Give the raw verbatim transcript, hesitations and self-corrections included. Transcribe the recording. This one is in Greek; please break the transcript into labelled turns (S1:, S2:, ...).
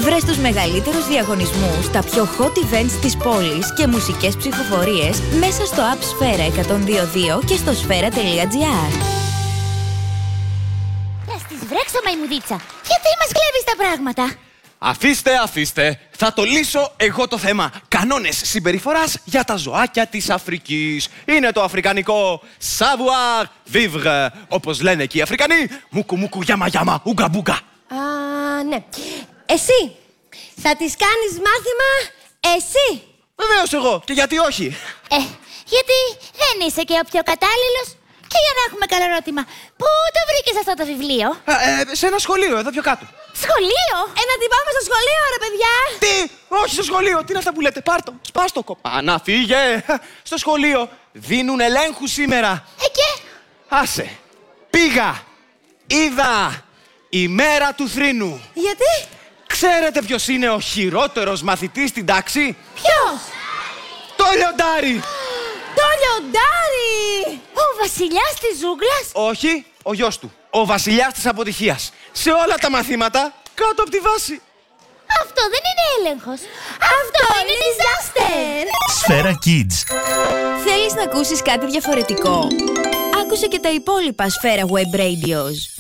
S1: Βρες τους μεγαλύτερους διαγωνισμούς, τα πιο hot events της πόλης και μουσικές ψηφοφορίες μέσα στο app Σφαίρα εκατόν δύο δύο και στο σφαίρα τελεία τζι άρ.
S2: Θα στις βρέξω, μαϊμουδίτσα. Γιατί μας κλέβεις τα πράγματα?
S3: Αφήστε, αφήστε. Θα το λύσω εγώ το θέμα. Κανόνες συμπεριφοράς για τα ζωάκια της Αφρικής. Είναι το αφρικανικό savoir vivre. Όπως λένε εκεί οι Αφρικανοί, μουκου μουκου γιάμα γιάμα, ουγκα μπούγκα.
S4: Α, ναι. Εσύ, θα της κάνεις μάθημα εσύ?
S3: Βεβαίως εγώ. Και γιατί όχι?
S2: Ε, γιατί δεν είσαι και ο πιο κατάλληλος. Και για να έχουμε καλό ερώτημα, πού το βρήκες αυτό το βιβλίο?
S3: Α, ε, σε ένα σχολείο, εδώ πιο κάτω.
S2: Σχολείο?
S4: Ε, να την πάμε στο σχολείο, ρε παιδιά!
S3: Τι! Όχι στο σχολείο! Τι είναι αυτά που λέτε? Πάρτο! Σπάστο κοπά! Να φύγε! Στο σχολείο δίνουν ελέγχου σήμερα.
S2: Ε, και?
S3: Άσε! Πήγα! Είδα! Η μέρα του θρήνου!
S4: Γιατί?
S3: Ξέρετε ποιος είναι ο χειρότερος μαθητής στην τάξη?
S4: Ποιος?
S3: Το λιοντάρι!
S4: Το λιοντάρι!
S2: Ο βασιλιάς της ζούγκλας?
S3: Όχι, ο γιος του. Ο βασιλιάς της αποτυχίας. Σε όλα τα μαθήματα, κάτω από τη βάση.
S2: Αυτό δεν είναι έλεγχος. Αυτό είναι disaster.
S5: Σφαίρα Kids.
S1: Θέλεις να ακούσεις κάτι διαφορετικό? Άκουσε και τα υπόλοιπα Σφαίρα Web Radios.